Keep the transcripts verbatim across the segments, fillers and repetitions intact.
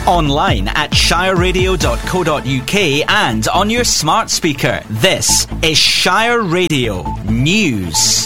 Online at shire radio dot co dot uk and on your smart speaker. This is Shire Radio News.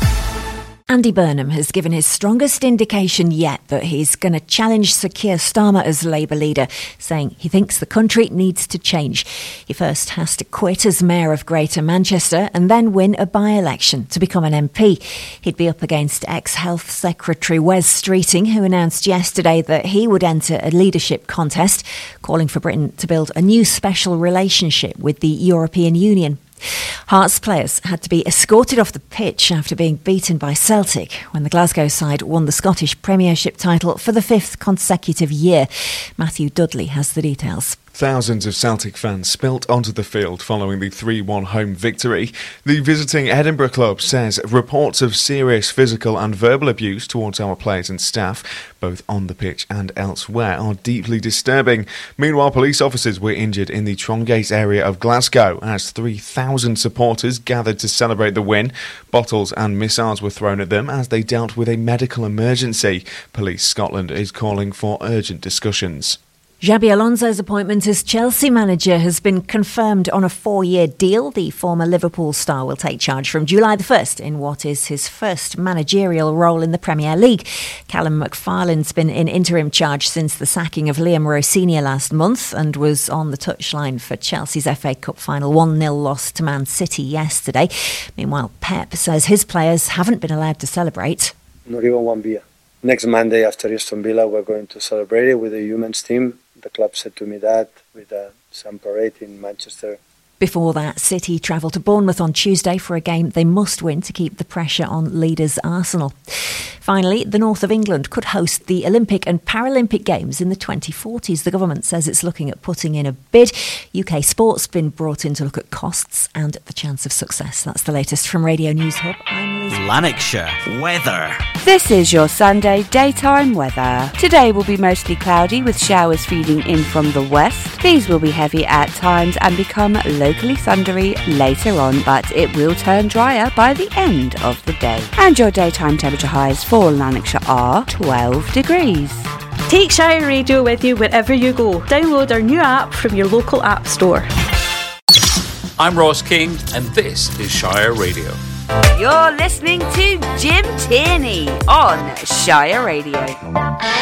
Andy Burnham has given his strongest indication yet that he's going to challenge Sir Keir Starmer as Labour leader, saying he thinks the country needs to change. He first has to quit as Mayor of Greater Manchester and then win a by-election to become an M P. He'd be up against ex-Health Secretary Wes Streeting, who announced yesterday that he would enter a leadership contest, calling for Britain to build a new special relationship with the European Union. Hearts players had to be escorted off the pitch after being beaten by Celtic when the Glasgow side won the Scottish Premiership title for the fifth consecutive year. Matthew Dudley has the details. Thousands of Celtic fans spilt onto the field following the three one home victory. The visiting Edinburgh club says reports of serious physical and verbal abuse towards our players and staff, both on the pitch and elsewhere, are deeply disturbing. Meanwhile, police officers were injured in the Trongate area of Glasgow as three thousand supporters gathered to celebrate the win. Bottles and missiles were thrown at them as they dealt with a medical emergency. Police Scotland is calling for urgent discussions. Xabi Alonso's appointment as Chelsea manager has been confirmed on a four-year deal. The former Liverpool star will take charge from July the first in what is his first managerial role in the Premier League. Callum McFarlane's been in interim charge since the sacking of Liam Rosenior last month and was on the touchline for Chelsea's F A Cup final one nil loss to Man City yesterday. Meanwhile, Pep says his players haven't been allowed to celebrate. Not even one beer. Next Monday after Aston Villa, we're going to celebrate it with the women's team. The club said to me that with uh, some parade in Manchester. Before that, City travel to Bournemouth on Tuesday for a game they must win to keep the pressure on leaders Arsenal. Finally, the north of England could host the Olympic and Paralympic Games in the twenty forties. The government says it's looking at putting in a bid. U K Sport's been brought in to look at costs and the chance of success. That's the latest from Radio News Hub. I'm Liz. Lanarkshire weather. This is your Sunday daytime weather. Today will be mostly cloudy with showers feeding in from the west. These will be heavy at times and become locally thundery later on, but it will turn drier by the end of the day. And your daytime temperature highs for Lanarkshire are twelve degrees. Take Shire Radio with you wherever you go. Download our new app from your local app store. I'm Ross King and this is Shire Radio. You're listening to Jim Tierney on Shire Radio.